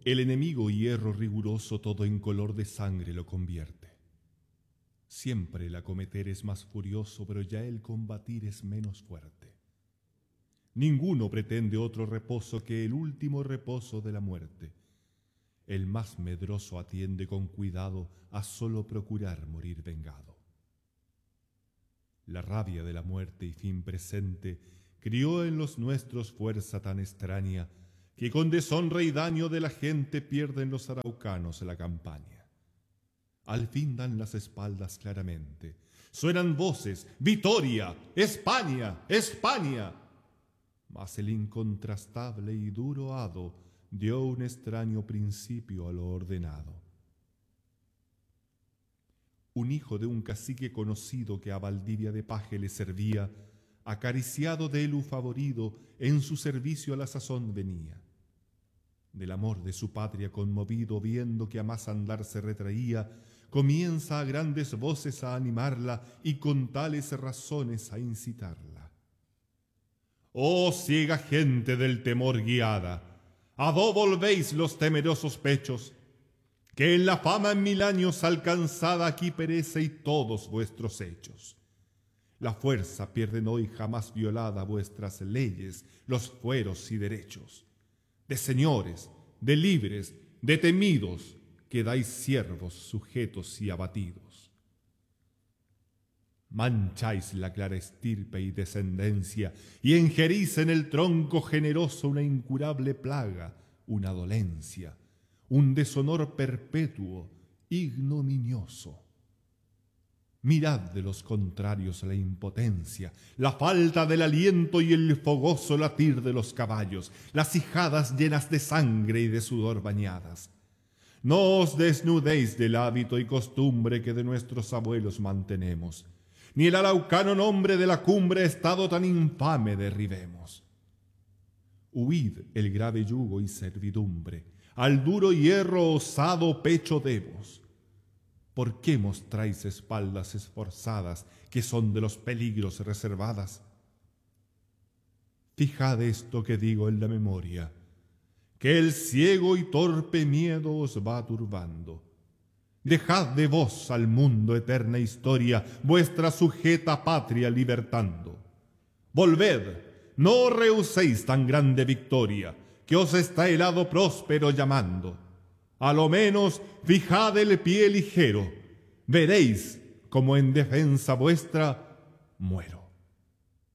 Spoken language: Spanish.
El enemigo hierro riguroso todo en color de sangre lo convierte. Siempre el acometer es más furioso, pero ya el combatir es menos fuerte. Ninguno pretende otro reposo que el último reposo de la muerte. El más medroso atiende con cuidado a solo procurar morir vengado. La rabia de la muerte y fin presente crió en los nuestros fuerza tan extraña que con deshonra y daño de la gente pierden los araucanos la campaña. Al fin dan las espaldas claramente. Suenan voces: ¡Vitoria! ¡España! ¡España! Mas el incontrastable y duro hado dio un extraño principio a lo ordenado. Un hijo de un cacique conocido que a Valdivia de paje le servía, acariciado de él favorido, en su servicio a la sazón venía. Del amor de su patria conmovido, viendo que a más andar se retraía, comienza a grandes voces a animarla y con tales razones a incitarla. Oh ciega gente del temor guiada, ¿a dó volvéis los temerosos pechos? Que en la fama en 1000 años alcanzada aquí perece y todos vuestros hechos. La fuerza pierden hoy jamás violada vuestras leyes, los fueros y derechos. De señores, de libres, de temidos, quedáis siervos, sujetos y abatidos. Mancháis la clara estirpe y descendencia, y ingerís en el tronco generoso una incurable plaga, una dolencia, un deshonor perpetuo, ignominioso. Mirad de los contrarios la impotencia, la falta del aliento y el fogoso latir de los caballos, las ijadas llenas de sangre y de sudor bañadas. No os desnudéis del hábito y costumbre que de nuestros abuelos mantenemos, ni el araucano nombre de la cumbre estado tan infame derribemos. Huid el grave yugo y servidumbre, al duro hierro osado pecho demos. ¿Por qué mostráis espaldas esforzadas que son de los peligros reservadas? Fijad esto que digo en la memoria, que el ciego y torpe miedo os va turbando. Dejad de vos al mundo eterna historia, vuestra sujeta patria libertando. Volved, no rehuséis tan grande victoria, que os está el hado próspero llamando. A lo menos fijad el pie ligero, veréis como en defensa vuestra muero.